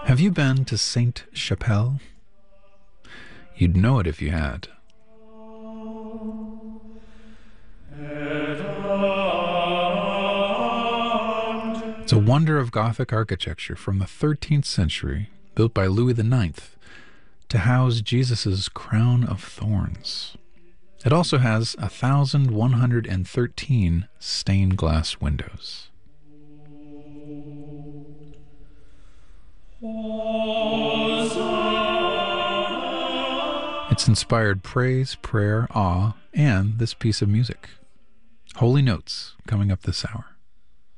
Have you been to Sainte Chapelle? You'd know it if you had. It's a wonder of Gothic architecture from the 13th century, built by Louis IX to house Jesus' crown of thorns. It also has 1,113 stained glass windows. It's inspired praise, prayer, awe, and this piece of music. Holy Notes, coming up this hour.